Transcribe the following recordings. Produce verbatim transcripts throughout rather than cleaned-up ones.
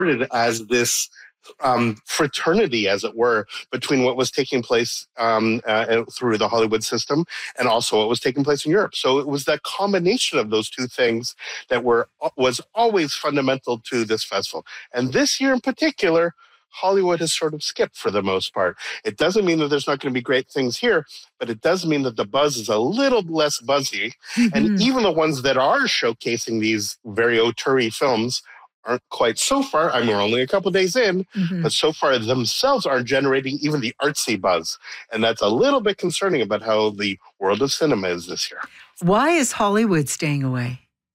started as this um, fraternity, as it were, between what was taking place um, uh, through the Hollywood system and also what was taking place in Europe. So it was that combination of those two things that were was always fundamental to this festival. And this year in particular, Hollywood has sort of skipped for the most part. It doesn't mean that there's not going to be great things here, but it does mean that the buzz is a little less buzzy. Mm-hmm. And even the ones that are showcasing these very auteur films aren't quite so far. I mean, we're only a couple days in, mm-hmm. but so far themselves aren't generating even the artsy buzz. And that's a little bit concerning about how the world of cinema is this year. Why is Hollywood staying away?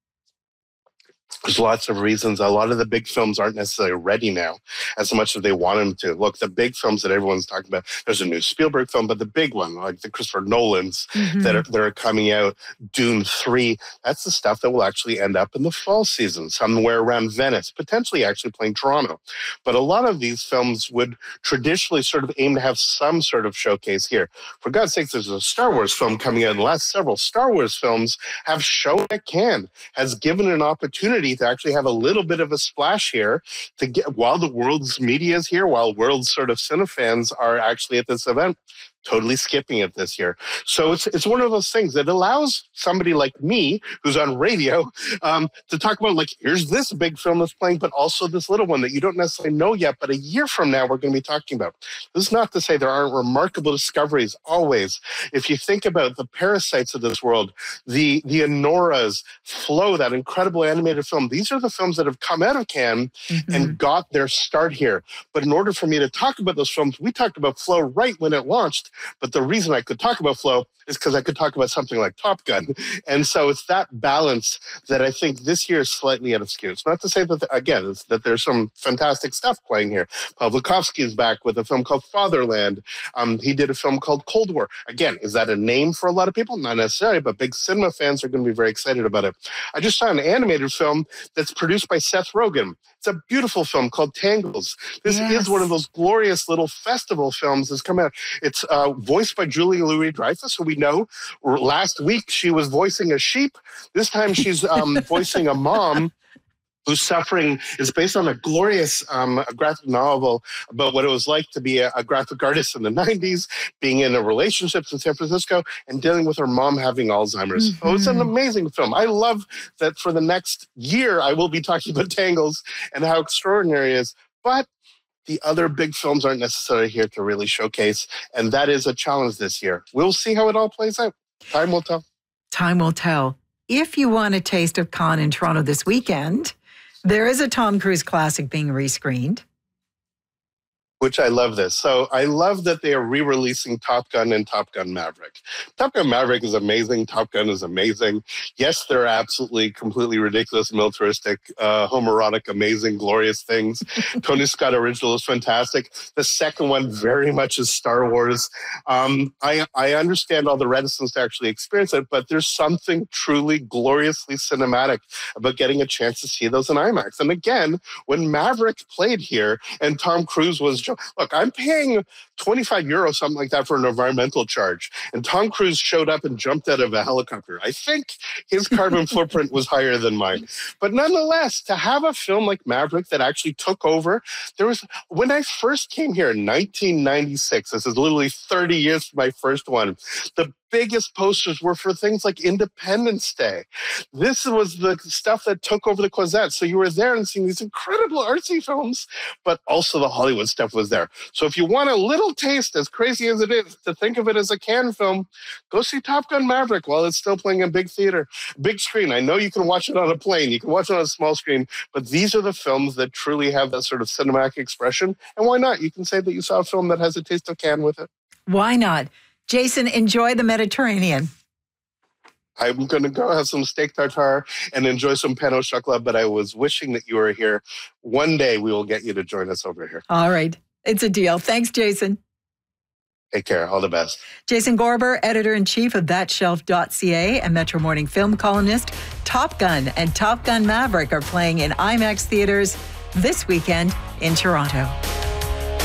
There's lots of reasons. A lot of the big films aren't necessarily ready now as much as they want them to. Look, the big films that everyone's talking about, there's a new Spielberg film, but the big one, like the Christopher Nolans mm-hmm. that, are, that are coming out, Dune three, that's the stuff that will actually end up in the fall season, somewhere around Venice, potentially actually playing Toronto. But a lot of these films would traditionally sort of aim to have some sort of showcase here. For God's sakes, there's a Star Wars film coming out, and the last several Star Wars films have shown at Cannes, has given an opportunity to actually have a little bit of a splash here to get while the world's media is here, while world's sort of cinefans are actually at this event. Totally skipping it this year. So it's it's one of those things that allows somebody like me, who's on radio, um, to talk about, like, here's this big film that's playing, but also this little one that you don't necessarily know yet, but a year from now we're going to be talking about. This is not to say there aren't remarkable discoveries always. If you think about the Parasites of this world, the, the Anoras, Flow, that incredible animated film, these are the films that have come out of Cannes mm-hmm. and got their start here. But in order for me to talk about those films, we talked about Flow right when it launched. But the reason I could talk about Flow is because I could talk about something like Top Gun. And so it's that balance that I think this year is slightly at a skew. It's not to say that, again, it's that there's some fantastic stuff playing here. Pawlikowski is back with a film called Fatherland. Um, he did a film called Cold War. Again, is that a name for a lot of people? Not necessarily, but big cinema fans are going to be very excited about it. I just saw an animated film that's produced by Seth Rogen. It's a beautiful film called Tangles. This yes. is one of those glorious little festival films that's come out. It's uh, voiced by Julia Louis-Dreyfus, who we know. Last week, she was voicing a sheep. This time, she's um, voicing a mom whose suffering is based on a glorious um, a graphic novel about what it was like to be a, a graphic artist in the nineties, being in a relationship in San Francisco, and dealing with her mom having Alzheimer's. Mm-hmm. Oh, it's an amazing film. I love that for the next year, I will be talking about Tangles and how extraordinary it is. But the other big films aren't necessarily here to really showcase, and that is a challenge this year. We'll see how it all plays out. Time will tell. Time will tell. If you want a taste of Cannes in Toronto this weekend, there is a Tom Cruise classic being rescreened. Which I love this. So I love that they are re-releasing Top Gun and Top Gun Maverick. Top Gun Maverick is amazing. Top Gun is amazing. Yes, they're absolutely, completely ridiculous, militaristic, uh, homoerotic, amazing, glorious things. Tony Scott original is fantastic. The second one very much is Star Wars. Um, I, I understand all the reticence to actually experience it, but there's something truly gloriously cinematic about getting a chance to see those in IMAX. And again, when Maverick played here and Tom Cruise was look, I'm paying twenty-five euros, something like that, for an environmental charge. And Tom Cruise showed up and jumped out of a helicopter. I think his carbon footprint was higher than mine. But nonetheless, to have a film like Maverick that actually took over, there was, when I first came here in nineteen ninety-six, this is literally thirty years from my first one, the biggest posters were for things like Independence Day. This was the stuff that took over the Quezette. So you were there and seeing these incredible artsy films, but also the Hollywood stuff was there. So if you want a little taste, as crazy as it is, to think of it as a Cannes film, go see Top Gun Maverick while it's still playing in big theater, big screen. I know you can watch it on a plane, you can watch it on a small screen, but these are the films that truly have that sort of cinematic expression. And why not? You can say that you saw a film that has a taste of Cannes with it. Why not? Jason, enjoy the Mediterranean. I'm going to go have some steak tartare and enjoy some pain au chocolat, but I was wishing that you were here. One day we will get you to join us over here. All right. It's a deal. Thanks, Jason. Take care. All the best. Jason Gorber, editor-in-chief of that shelf dot c a and Metro Morning film columnist. Top Gun and Top Gun Maverick are playing in IMAX theaters this weekend in Toronto.